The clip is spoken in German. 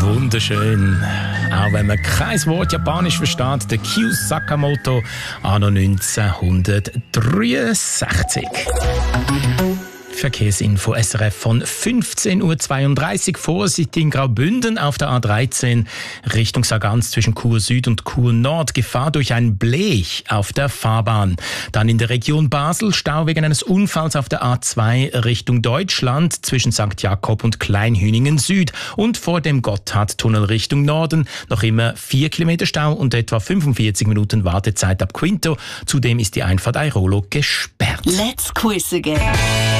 Wunderschön. Auch wenn man kein Wort Japanisch versteht, der Kyu Sakamoto, anno 1963. Verkehrsinfo SRF von 15.32 Uhr. Vorsicht in Graubünden auf der A13 Richtung Sargans zwischen Chur Süd und Chur Nord. Gefahr durch ein Blech auf der Fahrbahn. Dann in der Region Basel Stau wegen eines Unfalls auf der A2 Richtung Deutschland zwischen St. Jakob und Kleinhüningen Süd. Und vor dem Gotthardtunnel Richtung Norden noch immer 4 Kilometer Stau und etwa 45 Minuten Wartezeit ab Quinto. Zudem ist die Einfahrt Airolo gesperrt. Let's quiz again.